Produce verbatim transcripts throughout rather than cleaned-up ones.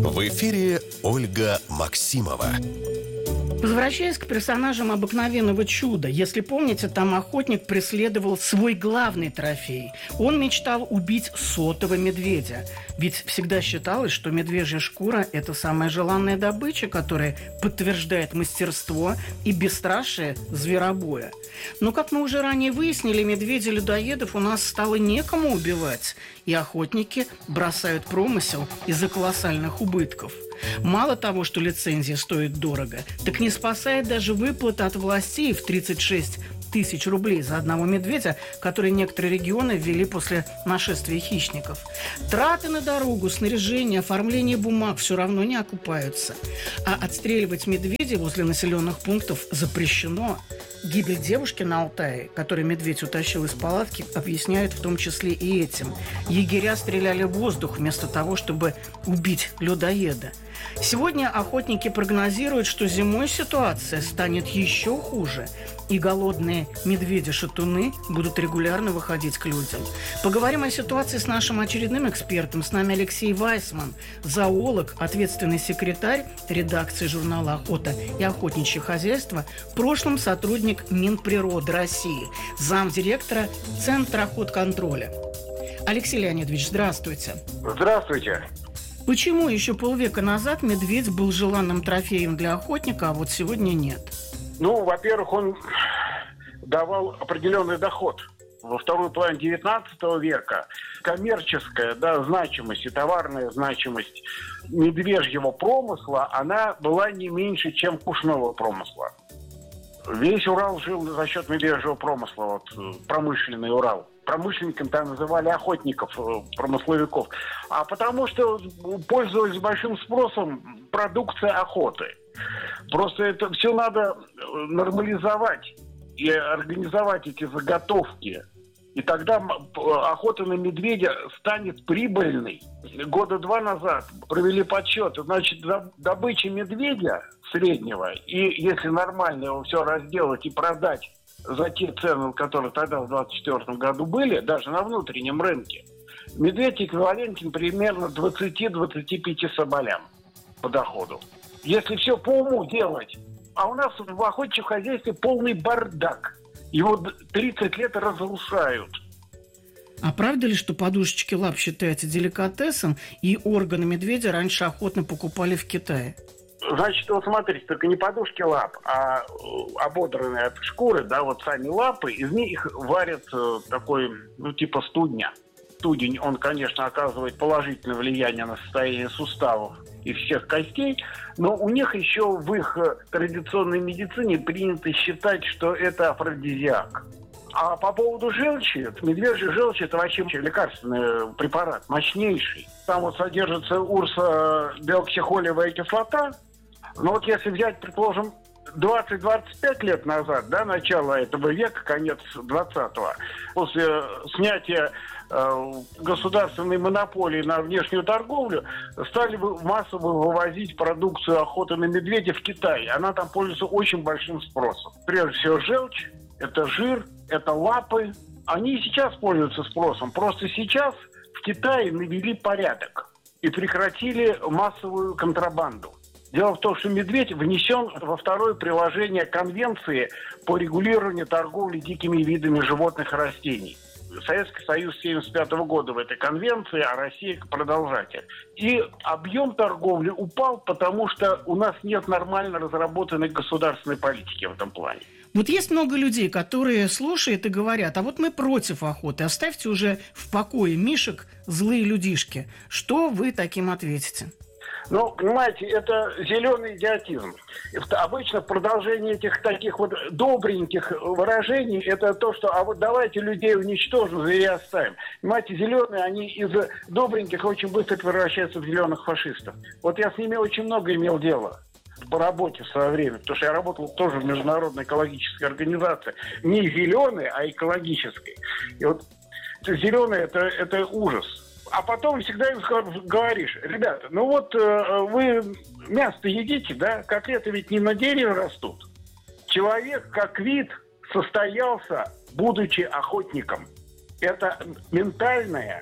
В эфире Ольга Максимова. Возвращаясь к персонажам обыкновенного чуда, если помните, там охотник преследовал свой главный трофей. Он мечтал убить сотого медведя. Ведь всегда считалось, что медвежья шкура – это самая желанная добыча, которая подтверждает мастерство и бесстрашие зверобоя. Но, как мы уже ранее выяснили, медведей-людоедов у нас стало некому убивать, и охотники бросают промысел из-за колоссальных убытков. Мало того, что лицензия стоит дорого, так не спасает даже выплата от властей в тридцать шесть тысяч рублей за одного медведя, которые некоторые регионы ввели после нашествия хищников. Траты на дорогу, снаряжение, оформление бумаг все равно не окупаются. А отстреливать медведей возле населенных пунктов запрещено. Гибель девушки на Алтае, которую медведь утащил из палатки, объясняют в том числе и этим. Егеря стреляли в воздух вместо того, чтобы убить людоеда. Сегодня охотники прогнозируют, что зимой ситуация станет еще хуже, и голодные медведи-шатуны будут регулярно выходить к людям. Поговорим о ситуации с нашим очередным экспертом. С нами Алексей Вайсман, зоолог, ответственный секретарь редакции журнала «Охота и охотничье хозяйство», в прошлом сотрудник Минприроды России, замдиректора Центра охотконтроля. Алексей Леонидович, здравствуйте. Здравствуйте. Почему еще полвека назад медведь был желанным трофеем для охотника, а вот сегодня нет? Ну, во-первых, он давал определенный доход. Во второй половине девятнадцатого века коммерческая, да, значимость и товарная значимость медвежьего промысла, она была не меньше, чем пушного промысла. Весь Урал жил за счет медвежьего промысла, вот, промышленный Урал. Промышленниками там называли охотников, промысловиков. А потому что пользовались большим спросом продукция охоты. Просто это все надо нормализовать и организовать эти заготовки. И тогда охота на медведя станет прибыльной. Года два назад провели подсчет. Значит, добыча медведя среднего, и если нормально его все разделать и продать за те цены, которые тогда в двадцать четвёртом году были, даже на внутреннем рынке, медведь эквивалентен примерно двадцати-двадцати пяти соболям по доходу. Если все по уму делать, а у нас в охотничьем хозяйстве полный бардак. Его тридцать лет разрушают. А правда ли, что подушечки лап считаются деликатесом, и органы медведя раньше охотно покупали в Китае? Значит, вот смотрите, только не подушки лап, а ободранные от шкуры, да, вот сами лапы, из них варят такой, ну, типа студня. Студень, он, конечно, оказывает положительное влияние на состояние суставов и всех костей, но у них еще в их традиционной медицине принято считать, что это афродизиак. А по поводу желчи, медвежья желчь – это вообще лекарственный препарат, мощнейший. Там вот содержится урсодеоксихолевая кислота. Но вот если взять, предположим, двадцать-двадцать пять лет назад, да, начало этого века, конец двадцатого, после снятия э, государственной монополии на внешнюю торговлю, стали массово вывозить продукцию охоты на медведя в Китай. Она там пользуется очень большим спросом. Прежде всего желчь, это жир, это лапы. Они и сейчас пользуются спросом. Просто сейчас в Китае навели порядок и прекратили массовую контрабанду. Дело в том, что медведь внесен во второе приложение Конвенции по регулированию торговли дикими видами животных и растений. Советский Союз семьдесят пятого года в этой конвенции, а Россия продолжатель. И объем торговли упал, потому что у нас нет нормально разработанной государственной политики в этом плане. Вот есть много людей, которые слушают и говорят: а вот мы против охоты, оставьте уже в покое мишек, злые людишки. Что вы таким ответите? Ну, понимаете, это зеленый идиотизм. Обычно в продолжении этих таких вот добреньких выражений это то, что а вот давайте людей уничтожим, зверей оставим. Понимаете, зеленые, они из добреньких очень быстро превращаются в зеленых фашистов. Вот я с ними очень много имел дела по работе в свое время, потому что я работал тоже в международной экологической организации. Не зеленой, а экологической. И вот зеленые это, это ужас. А потом всегда им говоришь: ребята, ну вот э, вы мясо едите, да? Котлеты ведь не на дереве растут. Человек как вид состоялся, будучи охотником. Это ментальное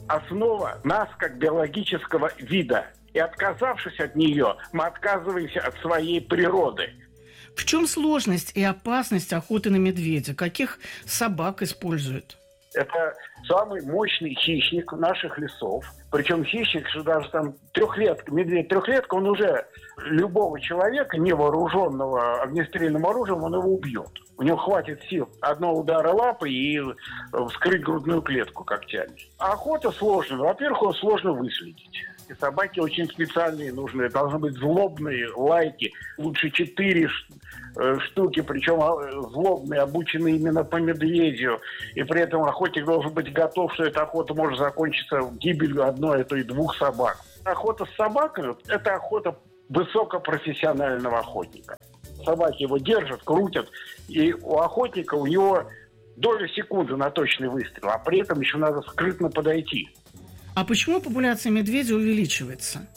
основа нас как биологического вида. И отказавшись от нее, мы отказываемся от своей природы. В чем сложность и опасность охоты на медведя? Каких собак используют? Это самый мощный хищник наших лесов. Причем хищник, что даже там трехлетка, медведь трехлетка, он уже любого человека, невооруженного огнестрельным оружием, он его убьет. У него хватит сил одного удара лапы и вскрыть грудную клетку когтями. А охота сложная. Во-первых, его сложно выследить. И собаки очень специальные нужны. Должны быть злобные лайки. Лучше четыре штуки, причем злобные, обученные именно по медведю. И при этом охотник должен быть готов, что эта охота может закончиться гибелью одной, а то и двух собак. Охота с собакой – это охота высокопрофессионального охотника. Собаки его держат, крутят, и у охотника у него доля секунды на точный выстрел, а при этом еще надо скрытно подойти. А почему популяция медведя увеличивается?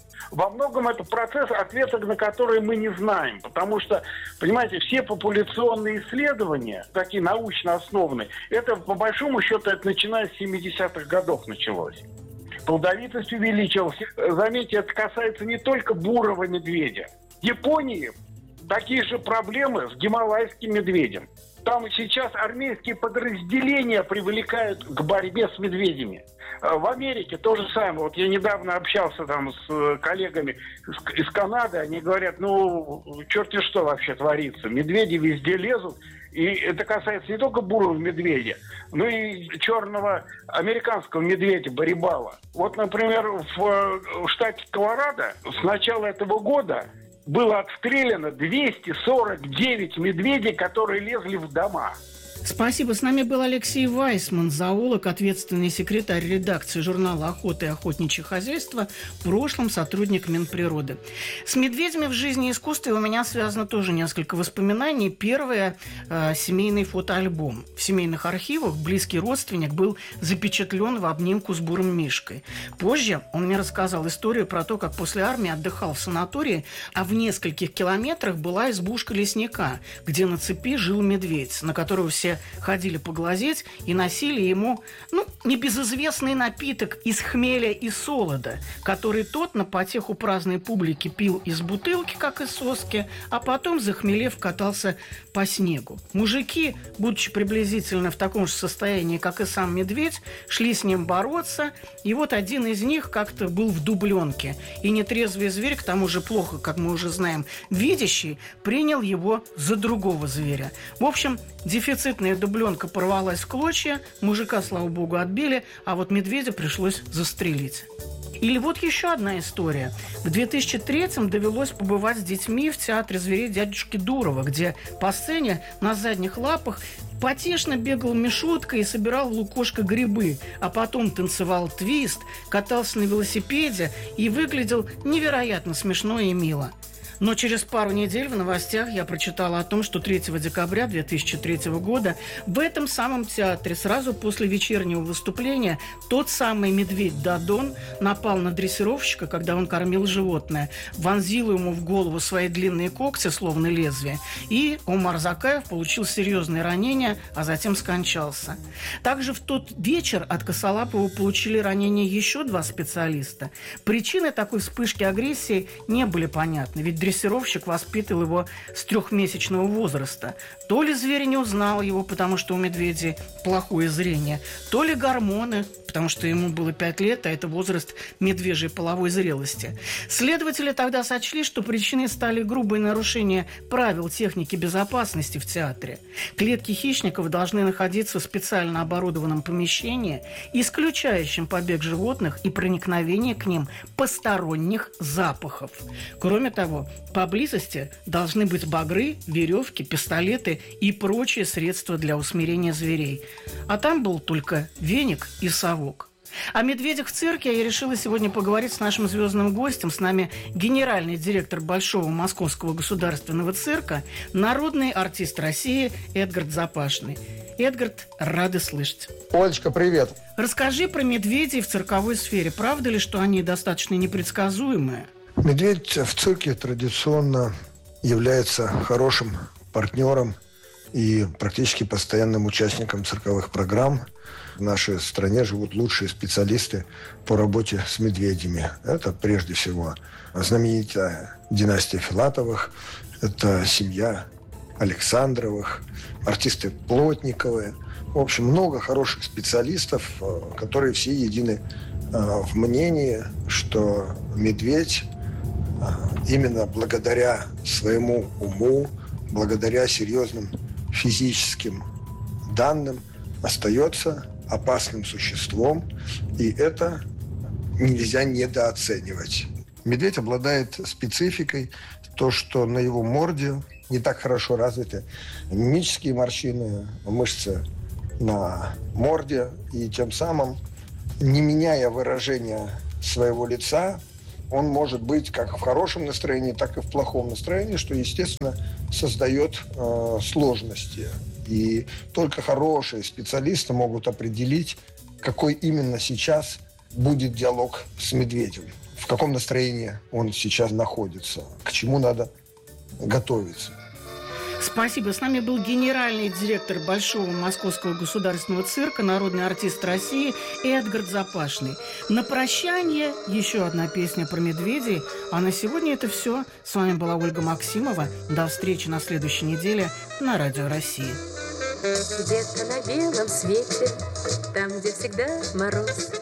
Во многом это процесс, ответов на который мы не знаем. Потому что, понимаете, все популяционные исследования, такие научно основанные, это, по большому счету, это начиная с семидесятых годов началось. Плодовитость увеличилась. Заметьте, это касается не только бурого медведя. В Японии такие же проблемы с гималайским медведем. Там сейчас армейские подразделения привлекают к борьбе с медведями. В Америке то же самое. Вот я недавно общался там с коллегами из Канады. Они говорят, ну, черти что вообще творится. Медведи везде лезут. И это касается не только бурого медведя, но и черного американского медведя Барибала. Вот, например, в, в штате Колорадо с начала этого года было отстреляно двести сорок девять медведей, которые лезли в дома. Спасибо. С нами был Алексей Вайсман, зоолог, ответственный секретарь редакции журнала «Охота и охотничье хозяйство», в прошлом сотрудник Минприроды. С медведями в жизни и искусстве у меня связано тоже несколько воспоминаний. Первое э, – семейный фотоальбом. В семейных архивах близкий родственник был запечатлен в обнимку с бурым мишкой. Позже он мне рассказал историю про то, как после армии отдыхал в санатории, а в нескольких километрах была избушка лесника, где на цепи жил медведь, на которого все ходили поглазеть и носили ему, ну, небезызвестный напиток из хмеля и солода, который тот на потеху праздной публики пил из бутылки, как из соски, а потом, захмелев, катался по снегу. Мужики, будучи приблизительно в таком же состоянии, как и сам медведь, шли с ним бороться, и вот один из них как-то был в дубленке, и нетрезвый зверь, к тому же плохо, как мы уже знаем, видящий, принял его за другого зверя. В общем, дефицитная дубленка порвалась в клочья, мужика, слава богу, отбили, а вот медведя пришлось застрелить. Или вот еще одна история. В две тысячи третьем довелось побывать с детьми в театре зверей дядюшки Дурова, где по сцене на задних лапах потешно бегал Мишутка и собирал в лукошко грибы, а потом танцевал твист, катался на велосипеде и выглядел невероятно смешно и мило. Но через пару недель в новостях я прочитала о том, что третьего декабря две тысячи третьего года в этом самом театре сразу после вечернего выступления тот самый медведь Дадон напал на дрессировщика, когда он кормил животное, вонзил ему в голову свои длинные когти, словно лезвие, и Омар Закаев получил серьезные ранения, а затем скончался. Также в тот вечер от Косолапова получили ранения еще два специалиста. Причины такой вспышки агрессии не были понятны, ведь дрессировщик воспитывал его с трехмесячного возраста. То ли зверь не узнал его, потому что у медведей плохое зрение, то ли гормоны, потому что ему было пять лет, а это возраст медвежьей половой зрелости. Следователи тогда сочли, что причиной стали грубые нарушения правил техники безопасности в театре. Клетки хищников должны находиться в специально оборудованном помещении, исключающем побег животных и проникновение к ним посторонних запахов. Кроме того, поблизости должны быть багры, веревки, пистолеты и прочие средства для усмирения зверей. А там был только веник и совок. О медведях в цирке я решила сегодня поговорить с нашим звездным гостем. С нами генеральный директор Большого Московского государственного цирка, народный артист России Эдгард Запашный. Эдгард, рады слышать. Олечка, привет. Расскажи про медведей в цирковой сфере. Правда ли, что они достаточно непредсказуемые? Медведь в цирке традиционно является хорошим партнером и практически постоянным участником цирковых программ. в нашей стране живут лучшие специалисты по работе с медведями. Это прежде всего знаменитая династия Филатовых, это семья Александровых, артисты Плотниковы. В общем, много хороших специалистов, которые все едины в мнении, что медведь именно благодаря своему уму, благодаря серьезным физическим данным остается опасным существом, и это нельзя недооценивать. Медведь обладает спецификой, то, что на его морде не так хорошо развиты мимические морщины, мышцы на морде, и тем самым, не меняя выражения своего лица, он может быть как в хорошем настроении, так и в плохом настроении, что, естественно, создает э, сложности. И только хорошие специалисты могут определить, какой именно сейчас будет диалог с медведем, в каком настроении он сейчас находится, к чему надо готовиться. Спасибо. С нами был генеральный директор Большого Московского государственного цирка, народный артист России Эдгард Запашный. На прощание еще одна песня про медведей. А на сегодня это все. С вами была Ольга Максимова. До встречи на следующей неделе на Радио России. Где-то на белом свете, там, где всегда мороз,